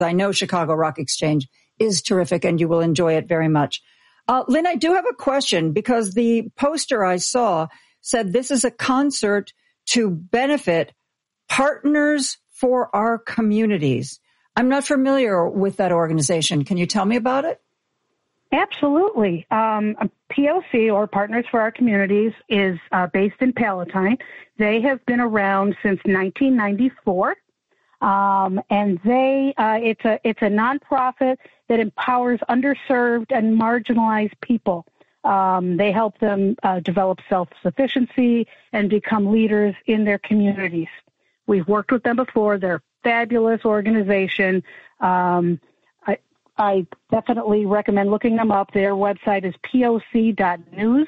I know Chicago Rock Exchange is terrific and you will enjoy it very much. Lynn, I do have a question because the poster I saw said this is a concert to benefit Partners for Our Communities. I'm not familiar with that organization. Can you tell me about it? Absolutely. POC, or Partners for Our Communities, is based in Palatine. They have been around since 1994, and it's a nonprofit that empowers underserved and marginalized people. They help them develop self-sufficiency and become leaders in their communities. We've worked with them before. They're a fabulous organization. I definitely recommend looking them up. Their website is poc.news.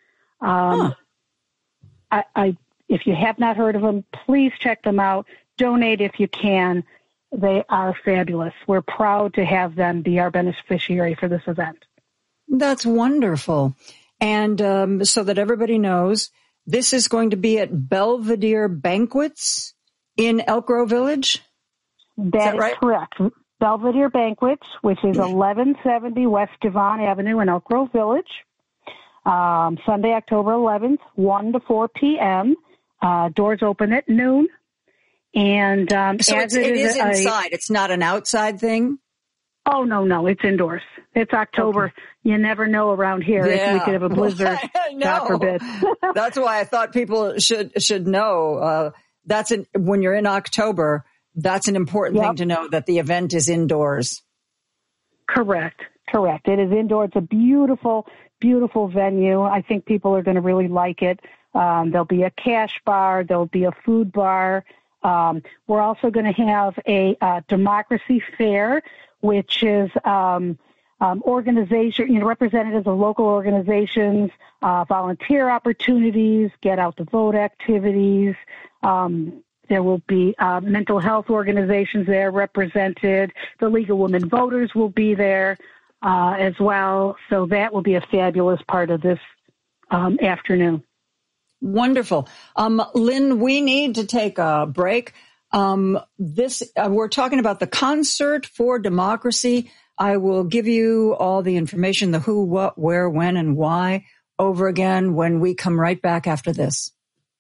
If you have not heard of them, please check them out. Donate if you can. They are fabulous. We're proud to have them be our beneficiary for this event. That's wonderful. And so that everybody knows, this is going to be at Belvedere Banquets in Elk Grove Village? That is right? Correct. Belvedere Banquets, which is 1170 West Devon Avenue in Elk Grove Village. Sunday, October 11th, 1 to 4 p.m. Doors open at noon. And so it is inside. It's not an outside thing? Oh, no. It's indoors. It's October. Okay. You never know around here. Yeah. We could have a blizzard. God forbid. That's why I thought people should know. When you're in October, that's an important thing to know, that the event is indoors. Correct. It is indoor. It's a beautiful, beautiful venue. I think people are going to really like it. There'll be a cash bar. There'll be a food bar. We're also going to have a democracy fair, which is organization, representatives of local organizations, volunteer opportunities, get out the vote activities. There will be mental health organizations there represented. The League of Women Voters will be there as well. So that will be a fabulous part of this afternoon. Wonderful. Lynn, we need to take a break. We're talking about the Concert for Democracy. I will give you all the information, the who, what, where, when, and why over again when we come right back after this.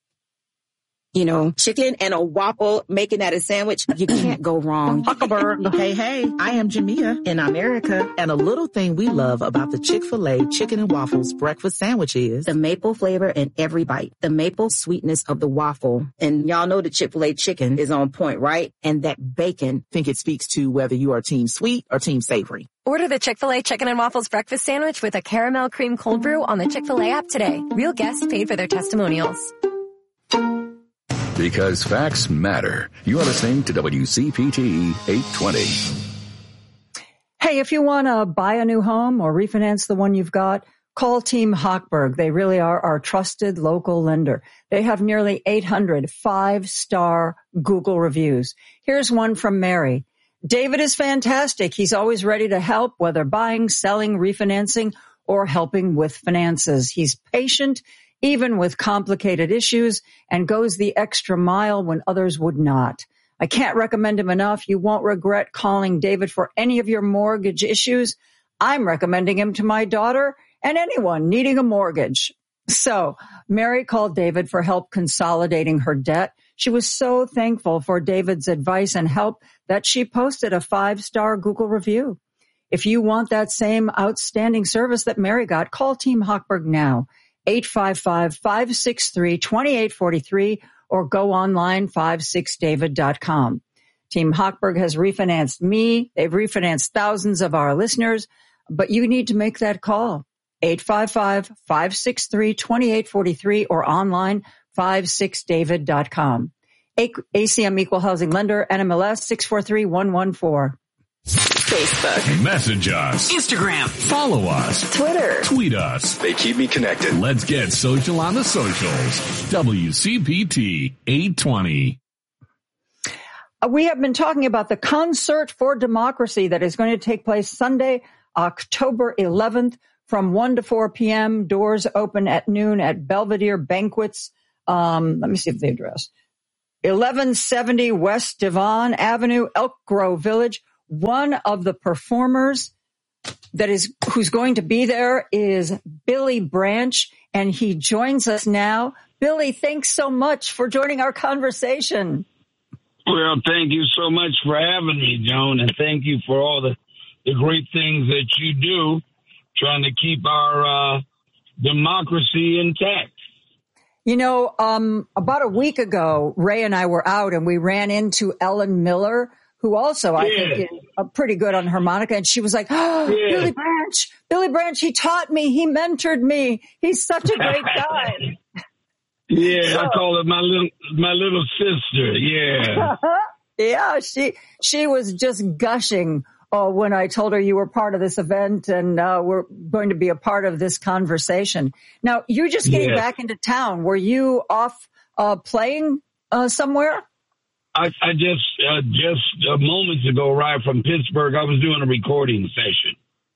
Chicken and a waffle, making that a sandwich, you can't go wrong. Huckleberg. Hey, I am Jamia. And I'm Erica. And a little thing we love about the Chick-fil-A Chicken and Waffles breakfast sandwich is the maple flavor in every bite, the maple sweetness of the waffle. And y'all know the Chick-fil-A chicken is on point, right? And that bacon. I think it speaks to whether you are team sweet or team savory. Order the Chick-fil-A Chicken and Waffles breakfast sandwich with a caramel cream cold brew on the Chick-fil-A app today. Real guests paid for their testimonials. Because facts matter. You are listening to WCPT 820. Hey, if you want to buy a new home or refinance the one you've got, call Team Hochberg. They really are our trusted local lender. They have nearly 800 5-star Google reviews. Here's one from Mary. David is fantastic. He's always ready to help, whether buying, selling, refinancing, or helping with finances. He's patient, even with complicated issues, and goes the extra mile when others would not. I can't recommend him enough. You won't regret calling David for any of your mortgage issues. I'm recommending him to my daughter and anyone needing a mortgage. So Mary called David for help consolidating her debt. She was so thankful for David's advice and help that she posted a 5-star Google review. If you want that same outstanding service that Mary got, call Team Hochberg now. 855-563-2843 or go online 56david.com. Team Hochberg has refinanced me. They've refinanced thousands of our listeners, but you need to make that call. 855-563-2843 or online 56david.com. ACM Equal Housing Lender, NMLS 643114. Facebook. Message us. Instagram. Follow us. Twitter. Tweet us. They keep me connected. Let's get social on the socials. WCPT 820. We have been talking about the Concert for Democracy that is going to take place Sunday, October 11th from 1 to 4 p.m. Doors open at noon at Belvedere Banquets. Let me see if the address. 1170 West Devon Avenue, Elk Grove Village. one of the performers who's going to be there is Billy Branch, and he joins us now. Billy, thanks so much for joining our conversation. Well, thank you so much for having me, Joan, and thank you for all the great things that you do, trying to keep our democracy intact. You know, about a week ago, Ray and I were out and we ran into Ellen Miller, who also, I think, is pretty good on harmonica. And she was like, Billy Branch, he taught me. He mentored me. He's such a great guy. Yeah, I call her my little sister. Yeah. Yeah, she was just gushing when I told her you were part of this event and we're going to be a part of this conversation. Now, you're just getting back into town. Were you off playing somewhere? I just moments ago arrived from Pittsburgh. I was doing a recording session.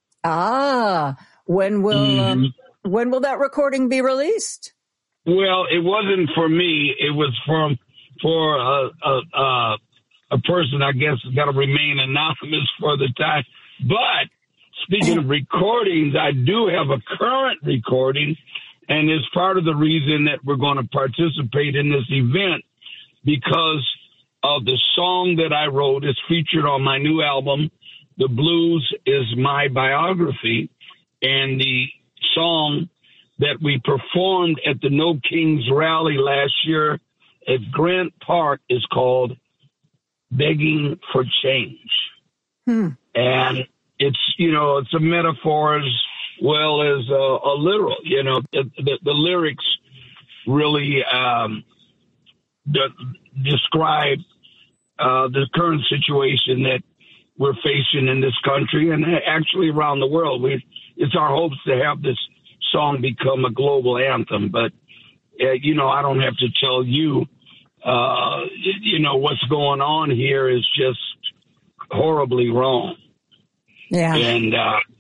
When will that recording be released? Well, it wasn't for me. It was for a person, I guess, has got to remain anonymous for the time. But speaking of recordings, I do have a current recording, and it's part of the reason that we're going to participate in this event, because of the song that I wrote is featured on my new album, The Blues Is My Biography, and the song that we performed at the No Kings rally last year at Grant Park is called Begging for Change. And it's, it's a metaphor as well as a literal, the lyrics really describe the current situation that we're facing in this country and actually around the world. It's our hopes to have this song become a global anthem, but I don't have to tell you, what's going on here is just horribly wrong. Yeah. And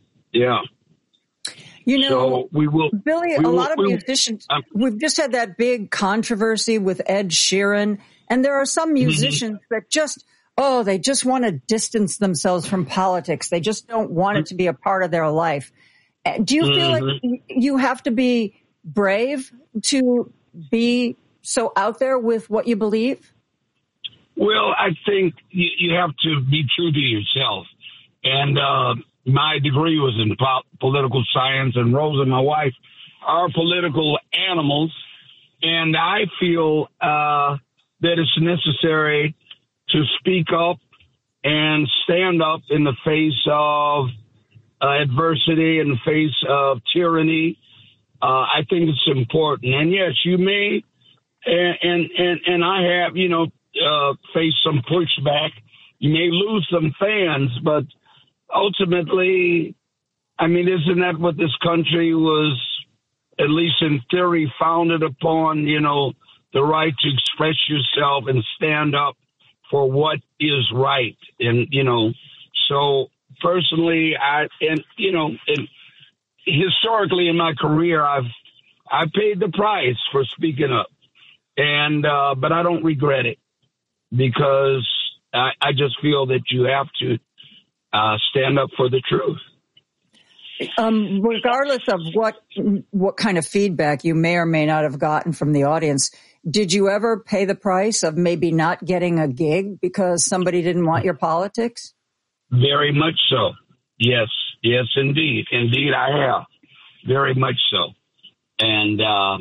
so we will, Billy, a lot of musicians, we've just had that big controversy with Ed Sheeran, and there are some musicians that they just want to distance themselves from politics. They just don't want it to be a part of their life. Do you feel like you have to be brave to be so out there with what you believe? Well, I think you have to be true to yourself. And my degree was in political science, and Rose and my wife are political animals. And I feel that it's necessary to speak up and stand up in the face of adversity, in the face of tyranny. I think it's important. And yes, you may, and I have, faced some pushback. You may lose some fans, but ultimately, I mean, isn't that what this country was, at least in theory, founded upon, the right to express yourself and stand up for what is right. And, so personally, and historically in my career, I've paid the price for speaking up, and but I don't regret it, because I just feel that you have to stand up for the truth. Regardless of what kind of feedback you may or may not have gotten from the audience, did you ever pay the price of maybe not getting a gig because somebody didn't want your politics? Very much so. Yes, indeed. Indeed, I have. Very much so. And,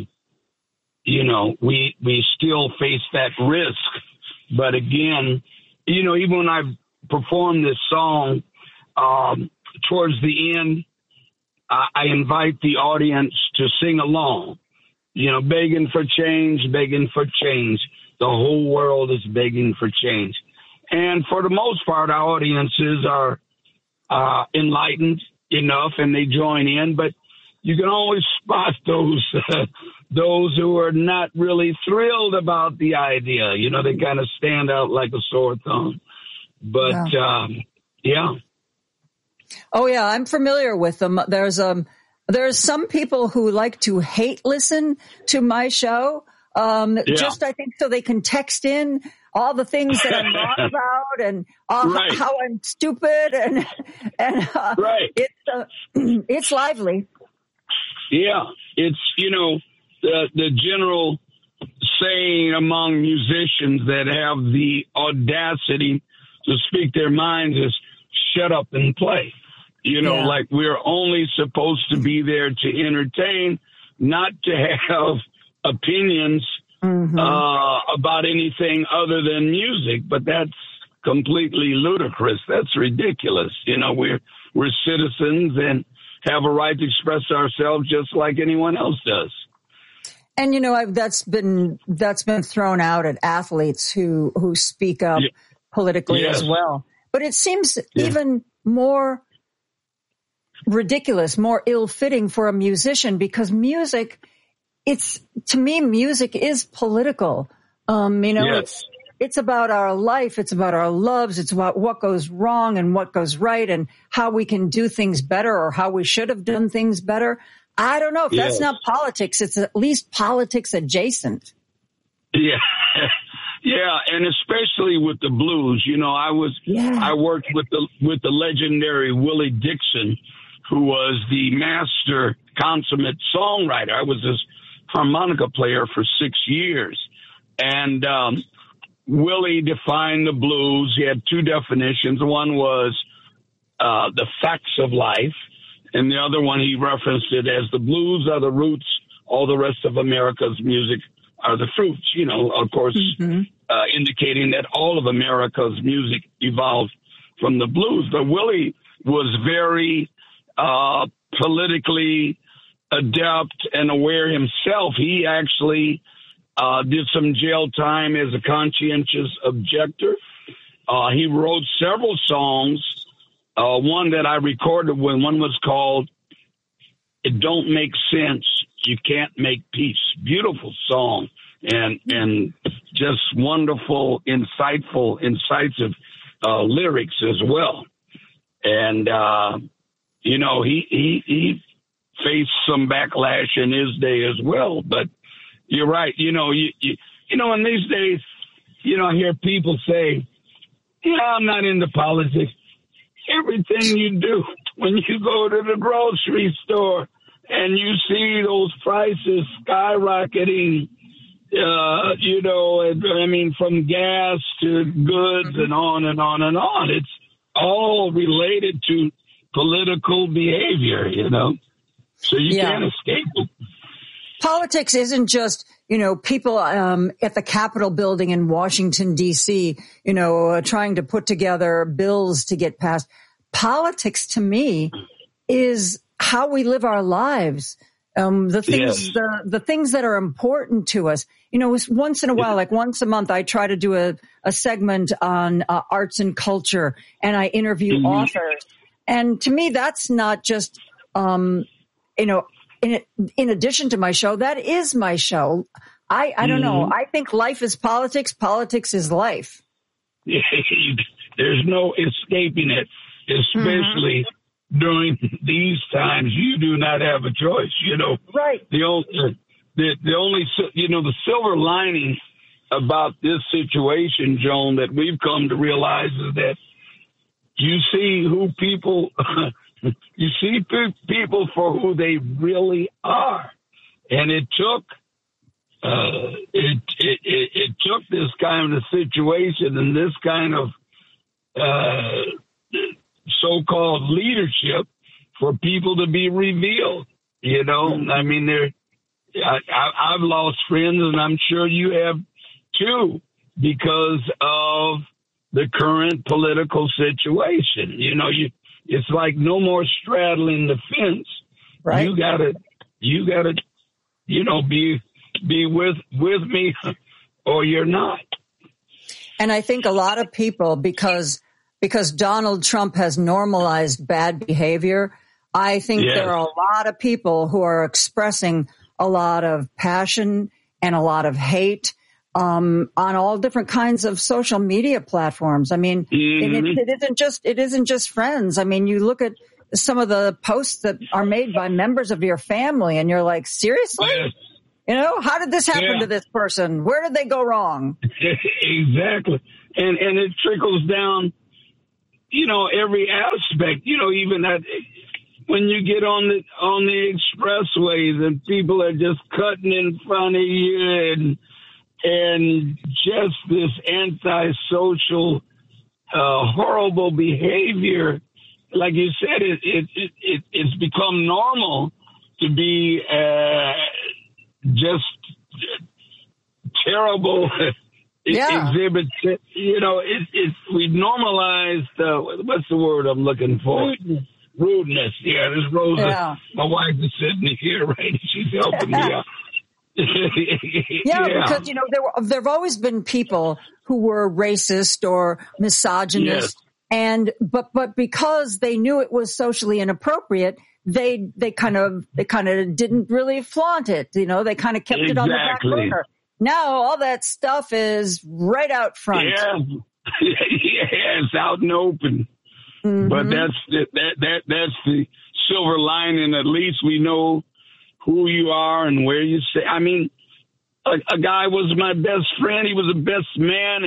we still face that risk. But again, even when I performed this song, towards the end, I invite the audience to sing along. Begging for change, begging for change. The whole world is begging for change. And for the most part, our audiences are enlightened enough and they join in. But you can always spot those who are not really thrilled about the idea. They kind of stand out like a sore thumb. But, yeah. Oh, yeah, I'm familiar with them. There's some people who like to hate listen to my show, just I think so they can text in all the things that I'm wrong about and Right. how I'm stupid and Right. It's lively. Yeah, it's, the general saying among musicians that have the audacity to speak their minds is shut up and play. Like we're only supposed to be there to entertain, not to have opinions about anything other than music. But that's completely ludicrous. That's ridiculous. We're citizens and have a right to express ourselves just like anyone else does. And that's been thrown out at athletes who speak up politically as well. But it seems even more ridiculous, more ill-fitting for a musician, because music is political. It's about our life. It's about our loves. It's about what goes wrong and what goes right and how we can do things better or how we should have done things better. I don't know if that's not politics. It's at least politics adjacent. Yeah. Yeah. And especially with the blues, I worked with the legendary Willie Dixon, who was the master consummate songwriter. I was his harmonica player for 6 years. And, Willie defined the blues. He had two definitions. One was the facts of life, and the other one he referenced it as the blues are the roots, all the rest of America's music are the fruits, of course, indicating that all of America's music evolved from the blues. But Willie was very politically adept and aware himself. He actually did some jail time as a conscientious objector. He wrote several songs. One that I recorded when one was called "It Don't Make Sense, You Can't Make Peace." Beautiful song and just wonderful, incisive lyrics as well. And he faced some backlash in his day as well, but. You're right. In these days, I hear people say, I'm not into politics. Everything you do when you go to the grocery store and you see those prices skyrocketing, from gas to goods and on and on and on. It's all related to political behavior, so you can't escape it. Politics isn't just, people at the Capitol building in Washington, D.C., trying to put together bills to get passed. Politics, to me, is how we live our lives. The things that are important to us. Once in a while, like once a month, I try to do a segment on arts and culture, and I interview authors. And to me, that's not just, in addition to my show, that is my show. I don't know. I think life is politics. Politics is life. There's no escaping it, especially during these times. You do not have a choice, Right. The only, the silver lining about this situation, Joan, that we've come to realize is that you see you see people for who they really are, and it took this kind of situation and this kind of so-called leadership for people to be revealed. I mean, I've lost friends, and I'm sure you have too, because of the current political situation. It's like no more straddling the fence. Right. You gotta, be with me or you're not. And I think a lot of people, because Donald Trump has normalized bad behavior, I think there are a lot of people who are expressing a lot of passion and a lot of hate on all different kinds of social media platforms. I mean, it isn't just friends. I mean, you look at some of the posts that are made by members of your family and you're like, seriously? You know, how did this happen to this person? Where did they go wrong? Exactly. And it trickles down, you know, every aspect, you know, even that when you get on the expressways and people are just cutting in front of you and just this antisocial, horrible behavior. Like you said, it's become normal to be just terrible exhibits. You know, we've normalized, what's the word I'm looking for? Rudeness. Yeah, this Rosa, my wife is sitting here, right? She's helping me out. Because, you know, there have always been people who were racist or misogynist. Yes. But because they knew it was socially inappropriate, they kind of didn't really flaunt it. You know, they kind of kept it on the back burner. Now all that stuff is right out front. Yeah, it's out in the open. Mm-hmm. But that's the silver lining. At least we know who you are and where you stay. I mean, a guy was my best friend. He was the best man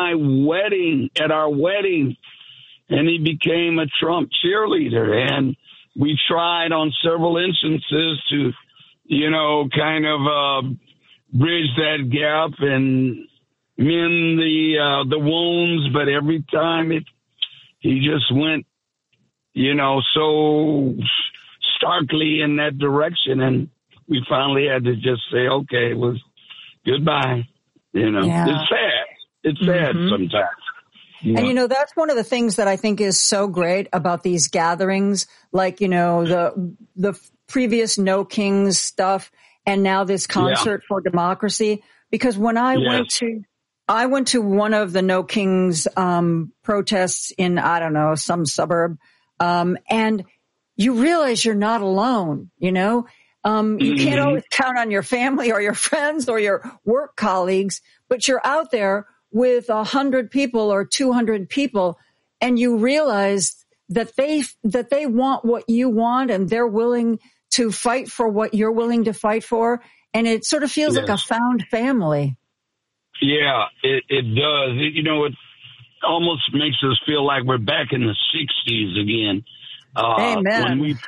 at our wedding. And he became a Trump cheerleader. And we tried on several instances to, you know, kind of bridge that gap and mend the wounds. But every time he just went, you know, so starkly in that direction. And we finally had to just say, okay, it was goodbye. You know, it's sad. It's sad sometimes. Yeah. And, you know, that's one of the things that I think is so great about these gatherings, like, you know, the previous No Kings stuff and now this concert for democracy. Because when I went to one of the No Kings protests in, I don't know, some suburb, and you realize you're not alone, you know. You can't always count on your family or your friends or your work colleagues, but you're out there with 100 people or 200 people, and you realize that they want what you want and they're willing to fight for what you're willing to fight for. And it sort of feels like a found family. Yeah, it does. You know, it almost makes us feel like we're back in the 60s again. Amen.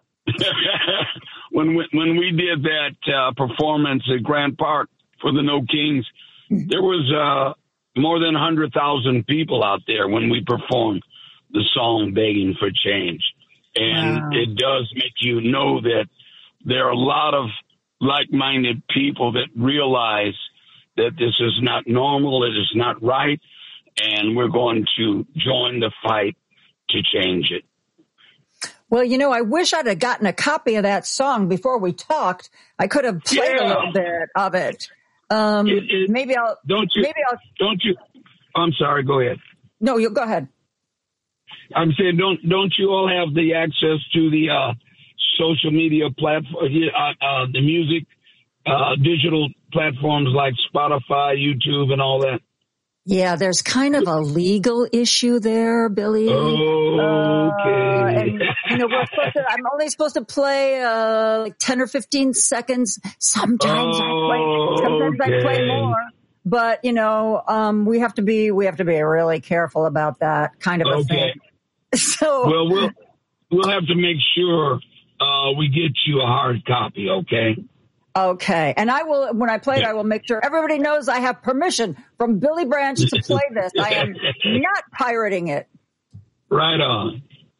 When we did that performance at Grant Park for the No Kings, there was more than 100,000 people out there when we performed the song Begging for Change. And it does make you know that there are a lot of like-minded people that realize that this is not normal, it is not right, and we're going to join the fight to change it. Well, you know, I wish I'd have gotten a copy of that song before we talked. I could have played a little bit of it. Maybe I'll. Don't you? I'm sorry. Go ahead. No, you go ahead. I'm saying, don't you all have the access to the social media platform, the music, digital platforms like Spotify, YouTube, and all that? Yeah, there's kind of a legal issue there, Billy. Okay. And, you know, I'm only supposed to play like 10 or 15 seconds. Sometimes I play more. But, you know, we have to be really careful about that kind of a thing. So, well, we'll have to make sure we get you a hard copy, okay? Okay. And I will, when I play it, I will make sure everybody knows I have permission from Billy Branch to play this. I am not pirating it. Right on.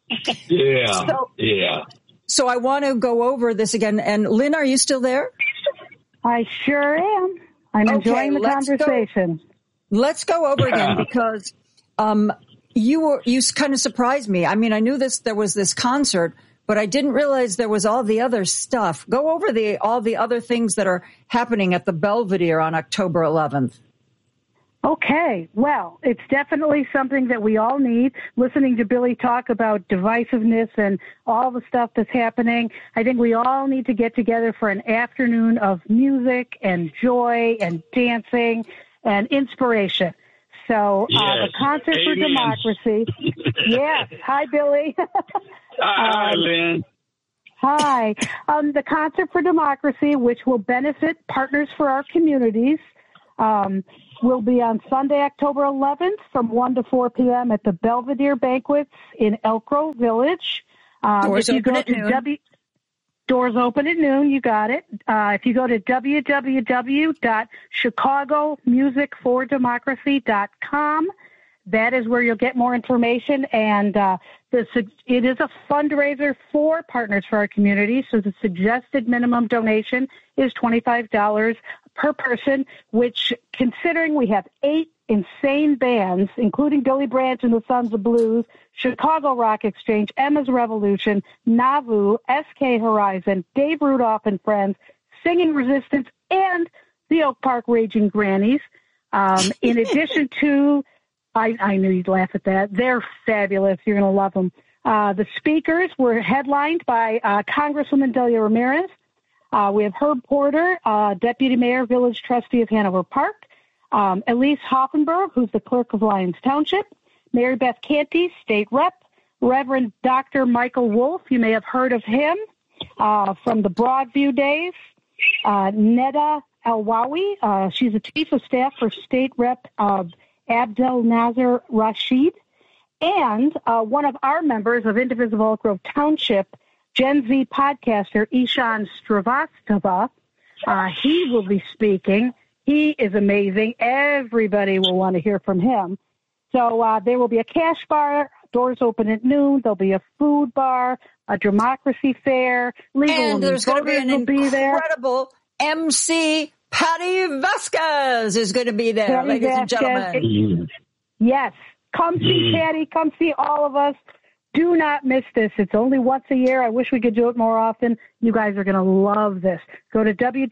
Yeah. So I want to go over this again. And Lynn, are you still there? I sure am. I'm enjoying the conversation. Let's go over again because you kind of surprised me. I mean, I knew there was this concert, but I didn't realize there was all the other stuff. Go over all the other things that are happening at the Belvedere on October 11th. Okay. Well, it's definitely something that we all need. Listening to Billy talk about divisiveness and all the stuff that's happening, I think we all need to get together for an afternoon of music and joy and dancing and inspiration. So the Concert for Democracy. Yes. Hi, Billy. Hi, Lynn. Hi. The Concert for Democracy, which will benefit Partners for Our Communities, will be on Sunday, October 11th from 1 to 4 p.m. at the Belvedere Banquets in Elk Grove Village. Doors open at noon. Doors open at noon. You got it. If you go to www.chicagomusicfordemocracy.com, that is where you'll get more information. And it is a fundraiser for Partners for Our Community. So the suggested minimum donation is $25 per person, which, considering we have 8 insane bands, including Billy Branch and the Sons of Blues, Chicago Rock Exchange, Emma's Revolution, Nauvoo, SK Horizon, Dave Rudolph and Friends, Singing Resistance, and the Oak Park Raging Grannies. In addition to, I knew you'd laugh at that. They're fabulous. You're going to love them. The speakers were headlined by Congresswoman Delia Ramirez. We have Herb Porter, Deputy Mayor, Village Trustee of Hanover Park. Elise Hoffenberg, who's the clerk of Lyons Township. Mary Beth Canty, State Rep. Reverend Dr. Michael Wolf, you may have heard of him from the Broadview days. Neda Alwawi, she's a Chief of Staff for State Rep. Abdel Nasser Rashid. And one of our members of Indivisible Elk Grove Township, Gen Z podcaster Ishan Srivastava. He will be speaking. He is amazing. Everybody will want to hear from him. So there will be a cash bar. Doors open at noon. There'll be a food bar, a democracy fair. And there's going to be an incredible MC. Patty Vasquez is going to be there, Patty ladies Vasquez. and gentlemen. Yes. Come see Patty. Come see all of us. Do not miss this. It's only once a year. I wish we could do it more often. You guys are going to love this. Go to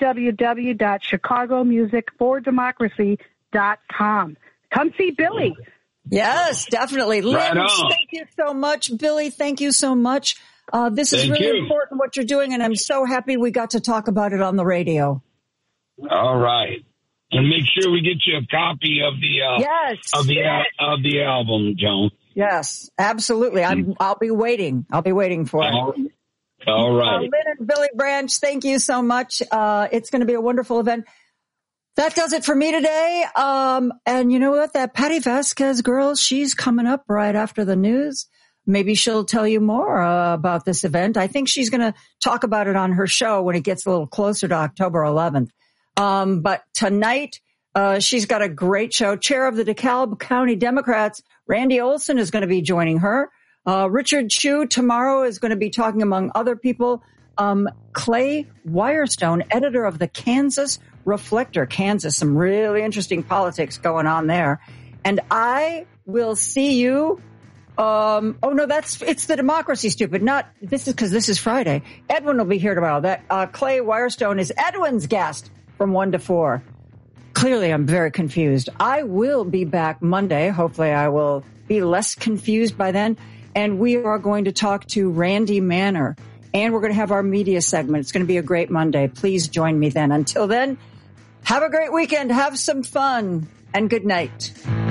www.chicagomusicfordemocracy.com. Come see Billy. Yes, definitely. Right Lynn, on. thank you so much. Billy, thank you so much. This is Thank really you. important what you're doing, and I'm so happy we got to talk about it on the radio. All right. And make sure we get you a copy of the album, Joan. Yes, absolutely. I'll be waiting. I'll be waiting for it. All right. Lynn and Billy Branch, thank you so much. It's going to be a wonderful event. That does it for me today. And you know what? That Patty Vasquez girl, she's coming up right after the news. Maybe she'll tell you more about this event. I think she's going to talk about it on her show when it gets a little closer to October 11th. But tonight, she's got a great show. Chair of the DeKalb County Democrats, Randy Olson, is going to be joining her. Richard Chu tomorrow is going to be talking, among other people, Clay Wirestone, editor of the Kansas Reflector. Kansas, some really interesting politics going on there. And I will see you. It's the Democracy Stupid. This is because this is Friday. Edwin will be here tomorrow. Clay Wirestone is Edwin's guest from 1 to 4. Clearly, I'm very confused. I will be back Monday. Hopefully, I will be less confused by then. And we are going to talk to Randy Manner. And we're going to have our media segment. It's going to be a great Monday. Please join me then. Until then, have a great weekend. Have some fun. And good night.